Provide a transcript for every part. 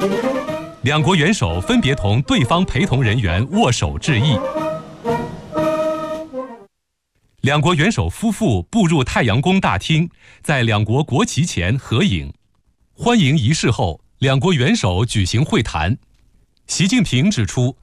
两国元首分别同对方陪同人员握手致意。两国元首夫妇步入太阳宫大厅，在两国国旗前合影。欢迎仪式后，两国元首举行会谈。习近平指出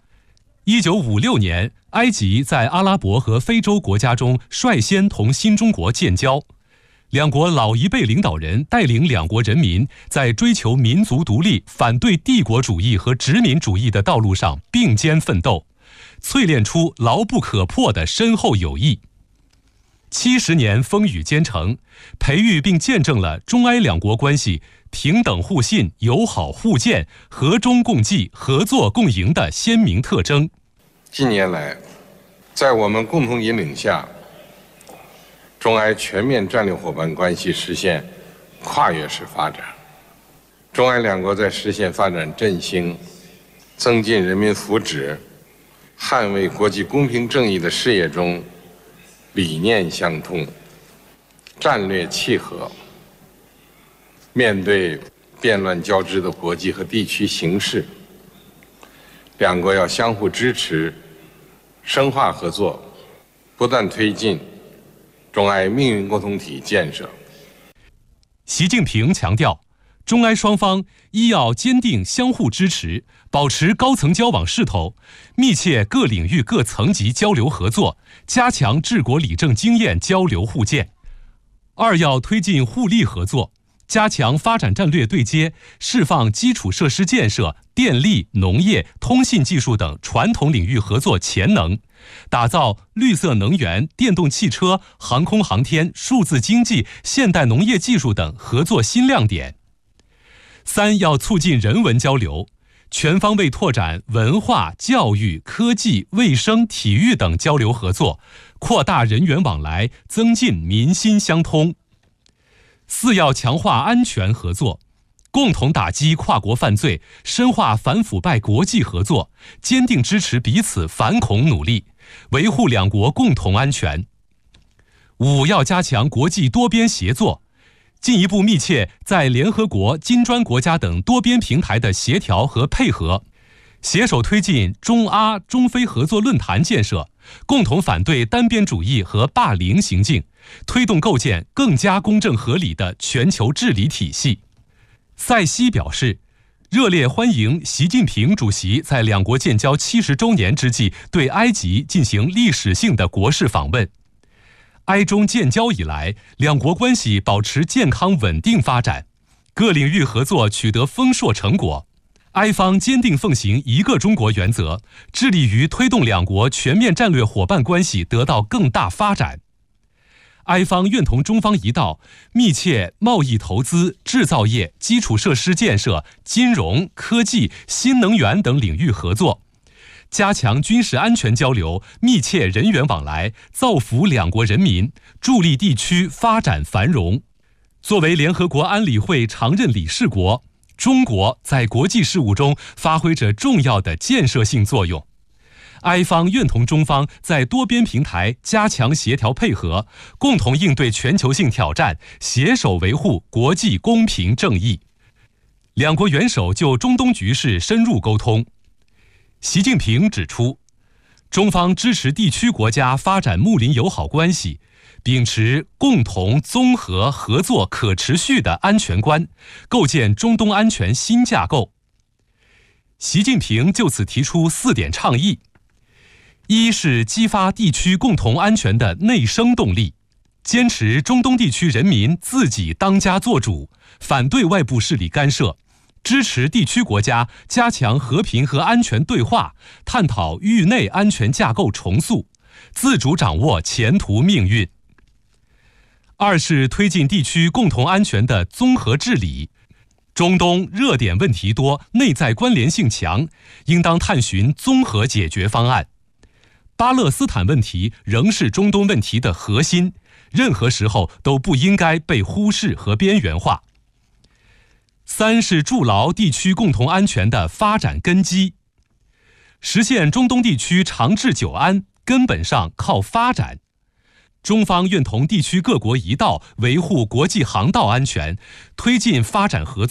，1956年，埃及在阿拉伯和非洲国家中率先同新中国建交。两国老一辈领导人带领两国人民在追求民族独立、反对帝国主义和殖民主义的道路上并肩奋斗，淬炼出牢不可破的深厚友谊。70年风雨兼程，培育并见证了中埃两国关系平等互信、友好互鉴、和衷共济、合作共赢的鲜明特征。 近年来，在我们共同引领下，中埃全面战略伙伴关系实现跨越式发展。中埃两国在实现发展振兴、增进人民福祉、捍卫国际公平正义的事业中，理念相通，战略契合。面对变乱交织的国际和地区形势，两国要相互支持，深化合作，不断推进中埃命运共同体建设。 习近平强调，中埃双方一要坚定相互支持，保持高层交往势头，密切各领域各层级交流合作，加强治国理政经验交流互鉴；二要推进互利合作，加强发展战略对接，释放基础设施建设、电力、农业、通信技术等传统领域合作潜能，打造绿色能源、电动汽车、航空航天、数字经济、现代农业技术等合作新亮点。三要促进人文交流，全方位拓展文化、教育、科技、卫生、体育等交流合作，扩大人员往来，增进民心相通。四要强化安全合作，共同打击跨国犯罪，深化反腐败国际合作，坚定支持彼此反恐努力，维护两国共同安全。五要加强国际多边协作，进一步密切在联合国、金砖国家等多边平台的协调和配合，携手推进中阿、中非合作论坛建设，共同反对单边主义和霸凌行径，推动构建更加公正合理的全球治理体系。塞西表示，热烈欢迎习近平主席在两国建交70周年之际对埃及进行历史性的国事访问。埃中建交以来，两国关系保持健康稳定发展，各领域合作取得丰硕成果。埃方坚定奉行一个中国原则，致力于推动两国全面战略伙伴关系得到更大发展。埃方愿同中方一道，密切贸易投资、制造业、基础设施建设、金融、科技、新能源等领域合作，加强军事安全交流，密切人员往来，造福两国人民，助力地区发展繁荣。作为联合国安理会常任理事国，中国在国际事务中发挥着重要的建设性作用。埃方愿同中方在多边平台加强协调配合，共同应对全球性挑战，携手维护国际公平正义。两国元首就中东局势深入沟通。习近平指出，中方支持地区国家发展睦邻友好关系，秉持共同、综合、合作、可持续的安全观，构建中东安全新架构。习近平就此提出4点倡议：一是激发地区共同安全的内生动力，坚持中东地区人民自己当家作主，反对外部势力干涉，支持地区国家加强和平和安全对话，探讨域内安全架构重塑，自主掌握前途命运。二是推进地区共同安全的综合治理。中东热点问题多，内在关联性强，应当探寻综合解决方案。巴勒斯坦问题仍是中东问题的核心，任何时候都不应该被忽视和边缘化。三是筑牢地区共同安全的发展根基，实现中东地区长治久安，根本上靠发展。中方愿同地区各国一道维护国际航道安全，推进发展合作，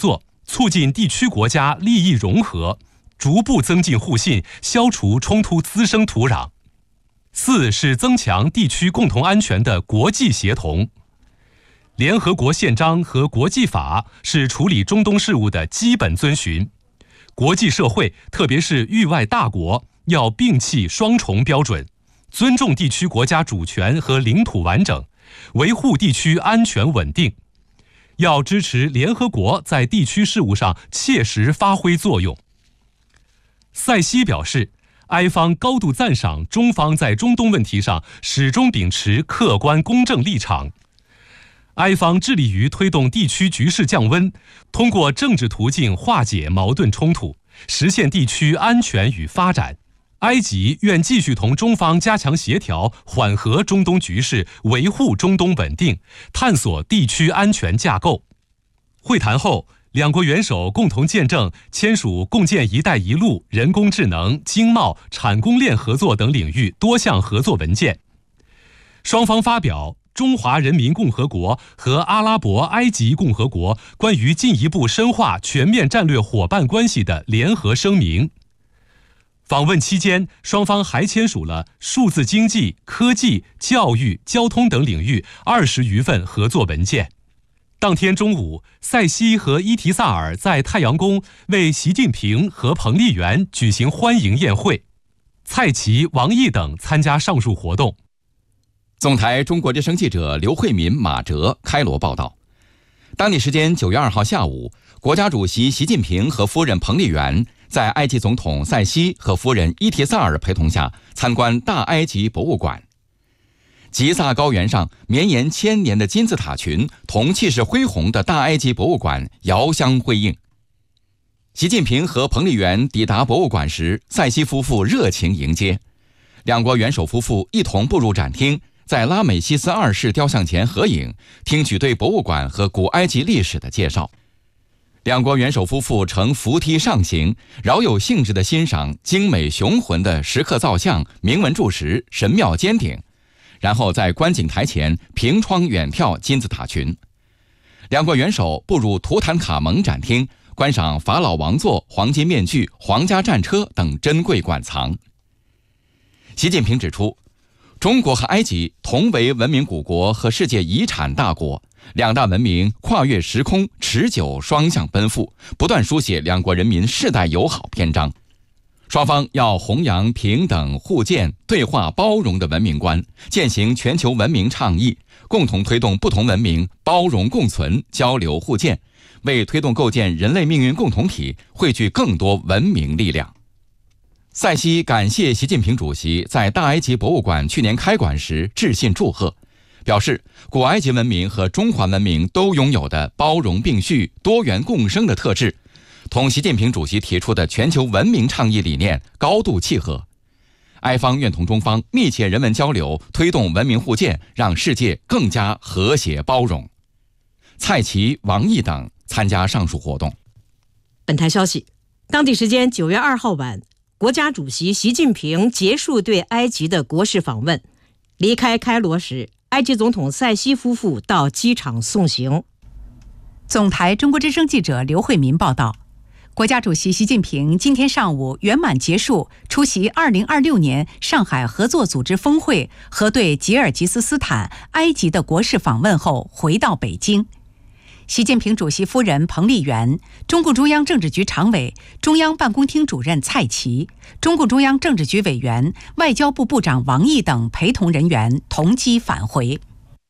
促进地区国家利益融合，逐步增进互信，消除冲突滋生土壤。4是增强地区共同安全的国际协同。联合国宪章和国际法是处理中东事务的基本遵循。国际社会，特别是域外大国，要摒弃双重标准，尊重地区国家主权和领土完整，维护地区安全稳定。要支持联合国在地区事务上切实发挥作用。塞西表示，埃方高度赞赏中方在中东问题上始终秉持客观公正立场。埃方致力于推动地区局势降温，通过政治途径化解矛盾冲突，实现地区安全与发展。埃及愿继续同中方加强协调，缓和中东局势，维护中东稳定，探索地区安全架构。会谈后，两国元首共同见证签署共建“一带一路”人工智能、经贸、产供链合作等领域多项合作文件。双方发表中华人民共和国和阿拉伯埃及共和国关于进一步深化全面战略伙伴关系的联合声明。访问期间，双方还签署了数字经济、科技、教育、交通等领域20余份合作文件。当天中午，塞西和伊提萨尔在太阳宫为习近平和彭丽媛举行欢迎宴会，蔡奇、王毅等参加上述活动。 总台中国之声记者刘慧敏、马哲开罗报道，当地时间9月2号下午，国家主席习近平和夫人彭丽媛在埃及总统塞西和夫人伊提萨尔陪同下参观大埃及博物馆。吉萨高原上绵延1000年的金字塔群同气势恢宏的大埃及博物馆遥相辉映。习近平和彭丽媛抵达博物馆时，塞西夫妇热情迎接，两国元首夫妇一同步入展厅，在拉美西斯2世雕像前合影，听取对博物馆和古埃及历史的介绍。两国元首夫妇乘扶梯上行，饶有兴致地欣赏精美雄浑的石刻造像、铭文柱石、神庙尖顶，然后在观景台前凭窗远眺金字塔群。两国元首步入图坦卡蒙展厅，观赏法老王座、黄金面具、皇家战车等珍贵馆藏。习近平指出，中国和埃及同为文明古国和世界遗产大国，两大文明跨越时空，持久双向奔赴，不断书写两国人民世代友好篇章。双方要弘扬平等、互鉴、对话、包容的文明观，践行全球文明倡议，共同推动不同文明包容共存、交流互鉴，为推动构建人类命运共同体汇聚更多文明力量。塞西感谢习近平主席在大埃及博物馆去年开馆时致信祝贺，表示古埃及文明和中华文明都拥有的包容并蓄、多元共生的特质，同习近平主席提出的全球文明倡议理念高度契合。埃方愿同中方密切人文交流，推动文明互鉴，让世界更加和谐包容。蔡奇、王毅等参加上述活动。 本台消息，当地时间9月2号晚，国家主席习近平结束对埃及的国事访问，离开开罗时，埃及总统塞西夫妇到机场送行。 总台中国之声记者刘慧民报道，国家主席习近平今天上午圆满结束出席2026年上海合作组织峰会和对吉尔吉斯斯坦、埃及的国事访问后回到北京。习近平主席夫人彭丽媛、中共中央政治局常委、中央办公厅主任蔡奇、中共中央政治局委员、外交部部长王毅等陪同人员同机返回。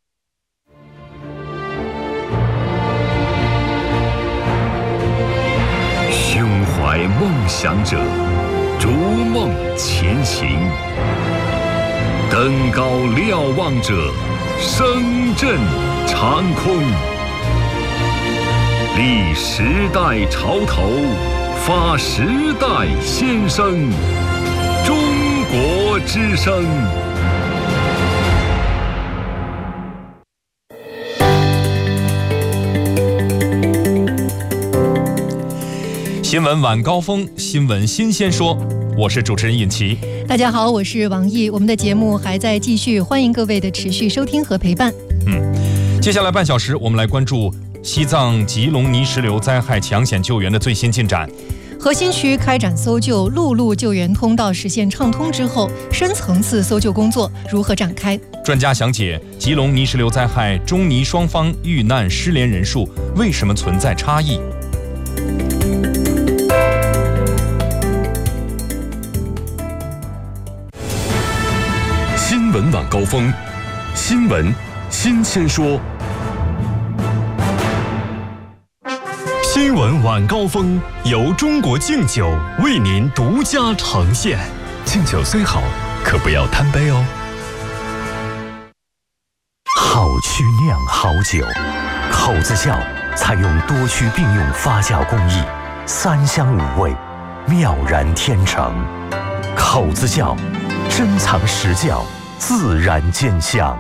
胸怀梦想者，逐梦前行；登高瞭望者，声震长空。立时代潮头，发时代先声。中国之声。 新闻晚高峰，新闻新鲜说，我是主持人尹奇。 大家好，我是王毅，我们的节目还在继续，欢迎各位的持续收听和陪伴。 接下来半小时，我们来关注西藏吉隆泥石流灾害抢险救援的最新进展。 核心区开展搜救，陆路救援通道实现畅通之后，深层次搜救工作如何展开？ 专家详解吉隆泥石流灾害中泥双方遇难失联人数为什么存在差异。 新闻晚高峰，新闻新鲜说。新闻晚高峰由中国敬酒为您独家呈现。敬酒虽好，可不要贪杯哦。 好曲酿好酒，口子窖采用多曲并用发酵工艺，3香5味，妙然天成。口子窖，珍藏实窖，自然见香。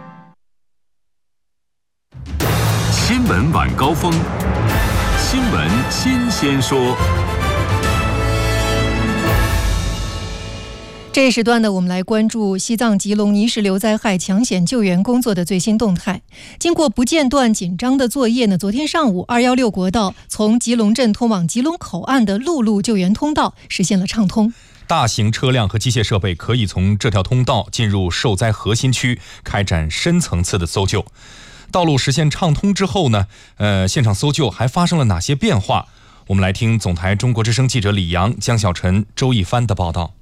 新闻晚高峰，新闻新鲜说。 这一时段呢，我们来关注西藏吉隆泥石流灾害抢险救援工作的最新动态。经过不间断紧张的作业呢，昨天上午216国道从吉隆镇通往吉隆口岸的陆路救援通道实现了畅通。 大型车辆和机械设备可以从这条通道进入受灾核心区，开展深层次的搜救。道路实现畅通之后呢，现场搜救还发生了哪些变化？我们来听总台中国之声记者李阳、江小晨、周一帆的报道。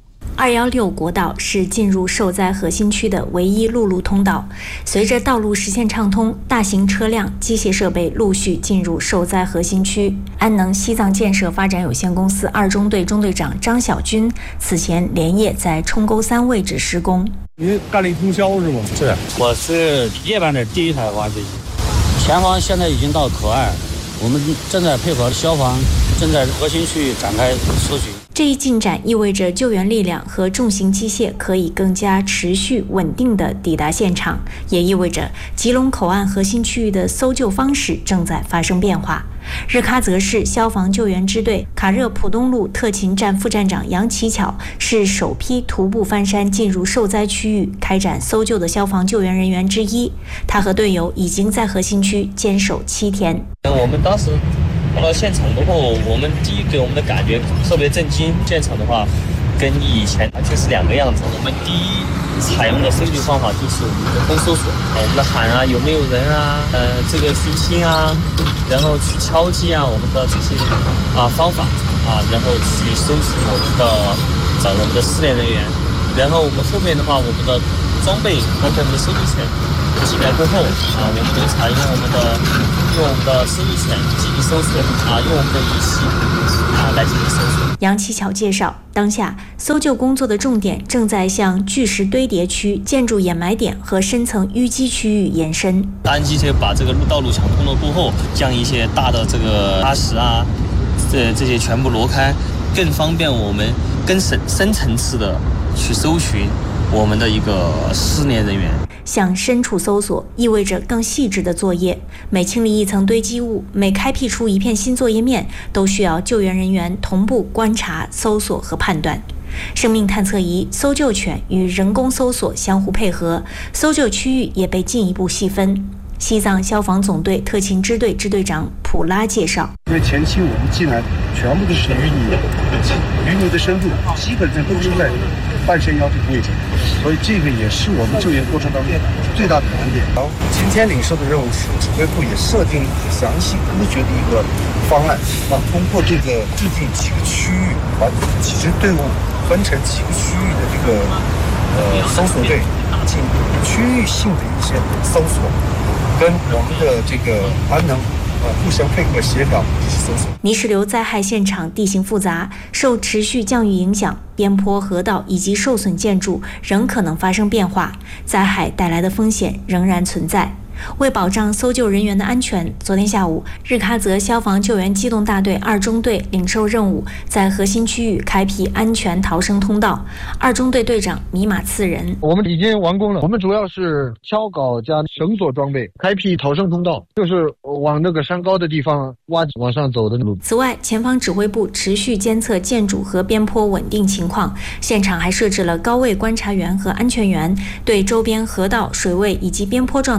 216国道是进入受灾核心区的唯一陆路通道。随着道路实现畅通，大型车辆、机械设备陆续进入受灾核心区。安能西藏建设发展有限公司2中队中队长张小军此前连夜在冲沟3位置施工。 你干了一通宵是吗？ 是，我是夜班的第一台挖掘机。前方现在已经到口岸，我们正在配合消防，正在核心区域展开搜寻。 这一进展意味着救援力量和重型机械可以更加持续稳定地抵达现场，也意味着吉隆口岸核心区域的搜救方式正在发生变化。日喀则市消防救援支队卡热普东路特勤站副站长杨奇巧是首批徒步翻山进入受灾区域开展搜救的消防救援人员之一。他和队友已经在核心区坚守7天。 我们当时到了现场之后，我们第一给我们的感觉特别震惊。现场的话，跟以前完全是2个样子。我们第一采用的搜救方法就是我们的人工搜索，我们的喊啊有没有人啊，这个寻亲啊，然后去敲击啊，我们的这些方法啊，然后去搜寻找我们的失联人员。然后我们后面的话，我们的装备包括我们的搜救犬进来过后我们会采用我们的搜救犬进行搜索用我们的仪器来进行搜索。 杨奇巧介绍，当下搜救工作的重点正在向巨石堆叠区、建筑掩埋点和深层淤积区域延伸。 安机车把这个道路抢通了过后，将一些大的这个沙石这些全部挪开，更方便我们更深层次的去搜寻我们的一个失联人员。 向深处搜索意味着更细致的作业，每清理一层堆积物，每开辟出一片新作业面，都需要救援人员同步观察、搜索和判断。生命探测仪、搜救犬与人工搜索相互配合，搜救区域也被进一步细分。西藏消防总队特勤支队支队长普拉介绍， 因为前期我们进来全部都是淤泥的深度基本上都是在半山腰这个位置，所以这个也是我们救援过程当中最大的难点。然后今天领受的任务是指挥部也设定了一个详细科学的一个方案通过这个制定几个区域，把几支队伍分成几个区域的这个搜索队进行区域性的一些搜索，跟我们的这个安能互相配合协调搜索。 泥石流灾害现场地形复杂，受持续降雨影响，边坡、河道以及受损建筑仍可能发生变化，灾害带来的风险仍然存在。为保障搜救人员的安全，昨天下午，日喀则消防救援机动大队2中队领受任务，在核心区域开辟安全逃生通道。2中队队长米马次仁： 我们已经完工了，我们主要是锹镐加绳索装备，开辟逃生通道，就是往那个山高的地方往上走的路。 此外，前方指挥部持续监测建筑和边坡稳定情况，现场还设置了高位观察员和安全员，对周边河道、水位以及边坡状态进行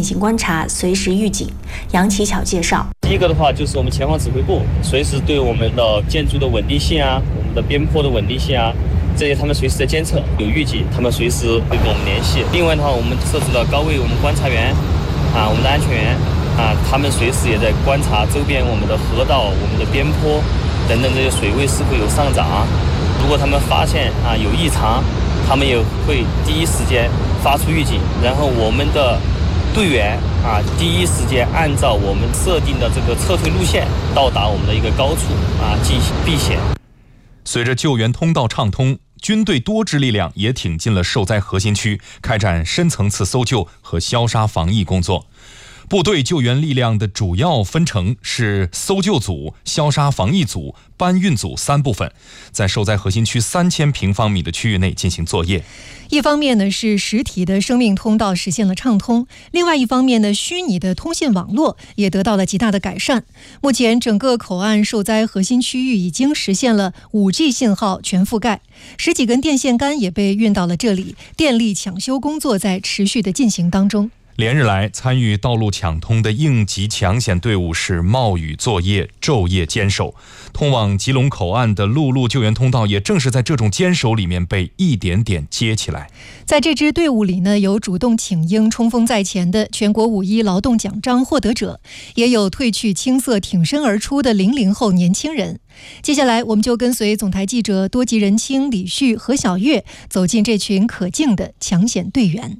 行观察，随时预警。杨启巧介绍， 第一个的话就是我们前方指挥部随时对我们的建筑的稳定性啊，我们的边坡的稳定性啊，这些他们随时在监测，有预警，他们随时会跟我们联系。另外的话，我们设置了高位我们观察员啊，我们的安全员啊，他们随时也在观察周边我们的河道、我们的边坡等等这些水位是否有上涨。如果他们发现啊有异常，他们也会第一时间发出预警，然后我们的队员啊第一时间按照我们设定的这个撤退路线到达我们的一个高处啊进行避险。 随着救援通道畅通，军队多支力量也挺进了受灾核心区，开展深层次搜救和消杀防疫工作。部队救援力量的主要分成是搜救组、消杀防疫组、搬运组3部分，在受灾核心区3000平方米的区域内进行作业。 一方面呢是实体的生命通道实现了畅通，另外一方面呢，虚拟的通信网络也得到了极大的改善。目前整个口岸受灾核心区域已经实现了 5G 信号全覆盖，10几根电线杆也被运到了这里，电力抢修工作在持续的进行当中。 连日来，参与道路抢通的应急抢险队伍是冒雨作业，昼夜坚守。通往吉隆口岸的陆路救援通道也正是在这种坚守里面被一点点接起来。 在这支队伍里呢，有主动请缨冲锋在前的全国5·1劳动奖章获得者，也有褪去青涩挺身而出的00后年轻人。接下来我们就跟随总台记者多吉仁清、李旭、何小月走进这群可敬的抢险队员。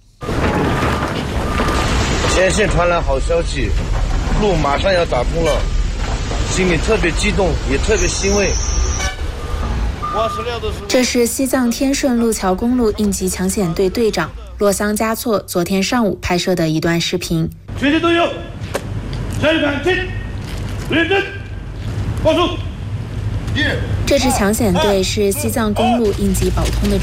前线传来好消息，路马上要打通了，心里特别激动，也特别欣慰。 这是西藏天顺路桥公路应急抢险队队长洛桑嘉措昨天上午拍摄的一段视频。 全体都有，下一盘进，认真，报数。 这支抢险队是西藏公路应急保通的